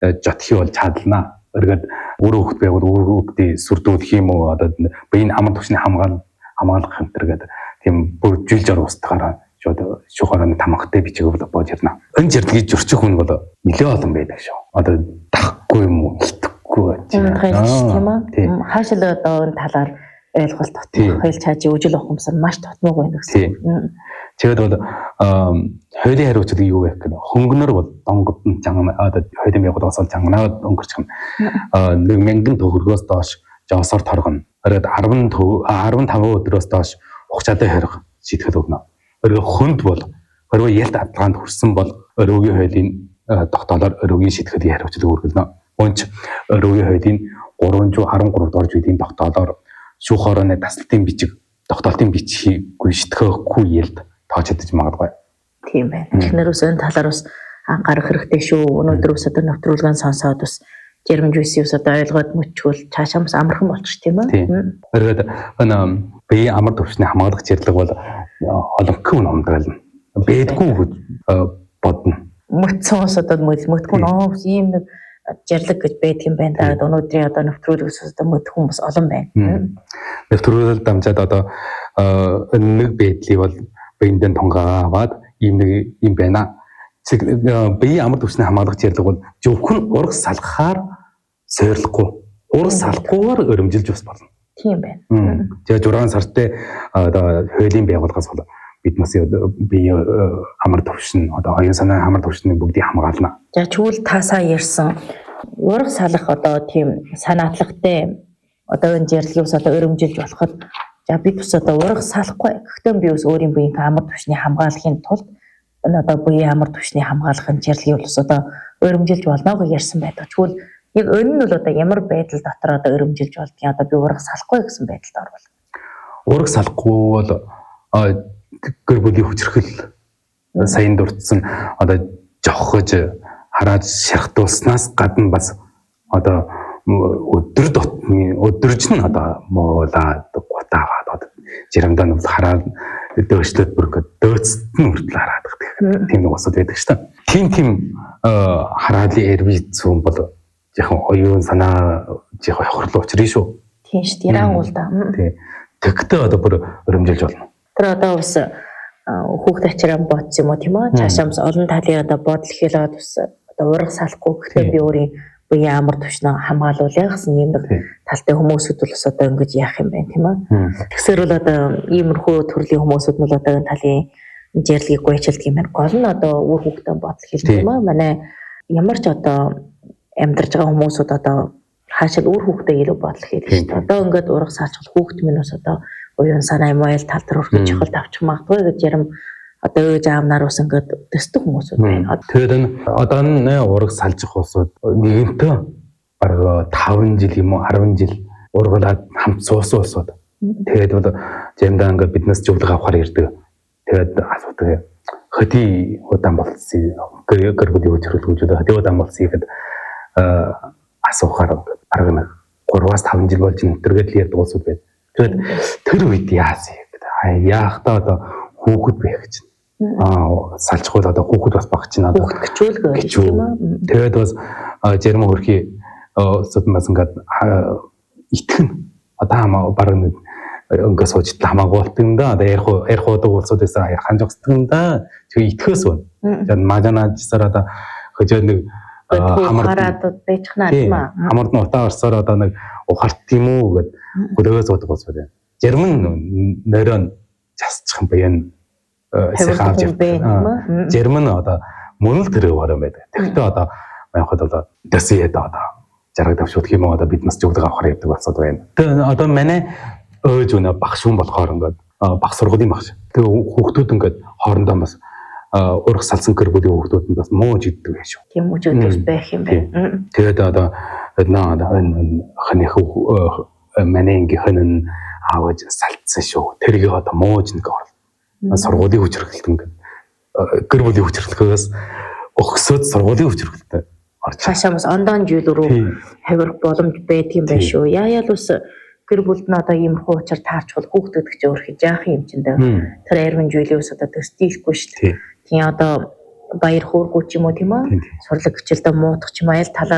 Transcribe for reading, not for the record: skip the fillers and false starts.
жотхи бол чадлаа. Өргөд өөрөө хөвгт байгаад өөрөө хөвгтийн сүрдүүлэх юм уу одоо биеийн амар төвчний хамгаалах хэмтэр гэдэг тийм бүр жилжээр устгаараа шуухаараа тамхтай бичиг болж ирнэ. Энэ жирдгийг зөрчих хүн бол нэлээд олон байдаг шүү. Одоо тахгүй юм уу итгэхгүй тийм үү? Хаашаа одоо энэ талаар ойлголт хоёул чаажи үжил ухамсар маш тотмог байна гэсэн. Тэгээд бол хуулийн хариуцлага юу вэ гэхээр хөнгөнөр бол донгод нь одоо хуулийн байгууллагаас жангнаад өнгөрчих нь 1000 төгрөгөөс доош жавсаар торгоно. Ороод 15 өдрөөс доош хугацаатай хорих шийтгэл өгнө. Орой хүнд бол орой ялт адлагаанд хүрсэн бол оройгийн хуулийн тогтоолоор оройгийн шийтгэлийн хариуцлага үргэлнэ. Өнч оройгийн хуулийн 313 дорж үеийн тогтоолоор шүүх хорооны таслалтын бичиг тогтоолтын бичгийг шийтгэхгүй ялд тоочдож магадгүй. Тийм байна. Тэгэхээр энэ талаар бас анхаарах хэрэгтэй шүү. Өнөөдөр ус одоо навтруулгын сонсоод бас жирэмжүүлсэн ус одоо ойлгоод мөчгөл цаашаа бас амархан болчих тийм үү? Оройд биеийн амар төвчний хамгаалах зэрлэг бол олонхын номдгална. Бэдгүй гэж бодно. Мөцсөн ус одоо мөтгөн ийм нэг жирлэг гэж байдаг юм байна. Өнөөдрийн одоо навтруулгаас одоо мөтгөн бас олон байна. Навтруулал дамжаад одоо нэг байдлыг бол биендээ тунгааваад юм байна. Биеийн амар төвчний хамгаалах зэрлэг бол зөвхөн ураг салгахаар сойрлохгүй. Ураг салахгүйгээр өрөмжилж бас болно. Тийм байна. Тэгээд 6 сартай одоо хуулийн байгууллагаас бол биднээс бие амар төвшин одоо оюун санааны амар төвшний бүгдийг хамгаална. За чүүл тасаа ярьсан ураг салах одоо тийм санаатлагтай одоо энэ зэрлэгээс одоо өрөмжилж болоход за бид бас одоо ураг салахгүй. Гэхдээ би бас өөрийн биеийн амар төвшний хамгаалахын тулд энэ одоо биеийн амар төвшний хамгаалахын зэрлэгийг бас одоо өрөмжилж болно гэж ярьсан байдаг. Чүүл яг энэ нь бол одоо ямар байдал дотор одоо өрөмжилж болдгийг одоо би ураг салахгүй гэсэн байдалд орвол. Ураг салахгүй бол гэр бүлийн хүчрхэл сайн дурдсан одоо жохож хараад шархтуулснаас гадна бас одоо өдөрж нь одоо муулаад гутаагаад одоо жирамдаа нь хараад дөөшлөд бүргээд дөөцт нь хүртэл хараад гэх тийм нэг усуд байдаг шүү дээ. Тийм хараалын эрвиц зүүн бол яхан оюун санаа яхан хохирлоо учрын шүү. Тийм шүү. Иран уул да. Тийм. Тэгтээ одоо бүр өрөмжилж болно. Тэр одоо бас хүүхд ачраа бодсон юм уу тийм үү? Цаашаа бас олон талын одоо бодол хэлээд бас одоо ураг салахгүй гэхдээ би өөрийн биеийн амар төвшнөө хамгаалуулъя гэсэн юм нэг талтай хүмүүсүүд бол бас одоо ингэж яах юм байна тийм үү? Тэгсэр бол одоо иймэрхүү төрлийн хүмүүсүүд нь одоо энэ талын жирлэгийг гуйчилдаг юм байна. Гол нь одоо үр хүүхдээ бодол хэлдэг юм аа. Манай ямар ч одоо амьдарч байгаа хүмүүсүүд одоо хаашаа үр хүүхдээ илүү бодол хийдэг шүү дээ. Одоо ингээд ураг салчвал хүүхд минь бас одоо уян санаа моёл тал дээр өргөж чухал авчих магадгүй гэж ярим одоо ээж аав нар ус ингээд төсдөг хүмүүсүүд байна. Тэгэхээр энэ одоо энэ ураг салжих усууд нэгэнтээ бараг 5 жил юм уу 10 жил ургалаад хамт суусан усууд. Тэгээд бол жамдаа ингээд биднээс зөвлөгөө авахар ирдэг. Тэгээд асуудаг хөдий удаан болсон гэр бүлийн хүчрхэлгүүжүүд хөдий удаан болсон ихэд асуухаар бараг 3-5 жил болж нэтэргээд л ярьдаг усууд байна. Тэгээд тэр үед яасан гэдэг. Яахтаа одоо хүүхэд байх чинь. Салчихвал одоо хүүхэд бас баг чинь одоо хүүхэд гिचүүлгүй байх юм аа. Тэгээд бас жирмэн хөрхий судмаас ингээд итгэн одоо хамаа бараг нэг өнгө суужтал хамаагүй болт юм да. Одоо ярих удаг улсуудаас ярхан жогсдог юм да. Тэгээ итгэхээс байна. Тэгээд мажанажсаар одоо хөжөө нэг хамаарад байчихнаа тийм аа. Хамард нь утаа орсоор одоо нэг ухарт юм уу гэд хөлөөгөө суудаг болсон байна. Жирмэн нойрон засчих юм байна. Сахавж байна. Жирмэн одоо мөн л тэрэг баран байдаг. Тэгтээ одоо манайхад одоо дэсээд одоо жаргал давшуулах юм одоо бид нас зөвлөгөө авахар явдаг болсод байна. Тэгээ одоо манай өөж өнө багш хүн болохоор ингээд баг сургуулийн багш. Тэгээ хүүхдүүд ингээд хоорондоо бас урах салсан гэр бүлийн хүүхдүүд нь бас мууж иддэг байх шүү. Тийм мужууд байх юм байна. Тэгээд одоо ханийх манайнгийнхэн аавж салцсан шүү. Тэрийг одоо мууж нэг орлоо. Сургуулийн хүчрхэлт ингээд гэр бүлийн хүчрхлээс өгсөд сургуулийн хүчрхэлтэй орж цаашаа бас ондоон жил рүү хавирах боломж байдаг юм байна шүү. Яаял ус гэр бүлд нь одоо иймэрхүү учир таарчвал хүүхдүүд гэж өөрхий жаах юм чинь дээ. Тэр 20 жилийн ус одоо төсдийлэхгүй шүү дээ. Тийм одоо баяр хөөргүү ч юм уу тийм үү? Сурлаг хичээлдээ муудах ч юм аль талаар